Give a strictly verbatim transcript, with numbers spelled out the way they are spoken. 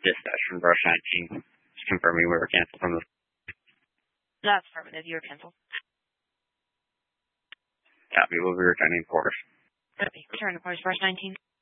dispatch from Brush nineteen. Just confirming we were canceled from the... That's affirmative. You were canceled. Copy. We'll be returning course. Copy. Return to course, Brush nineteen.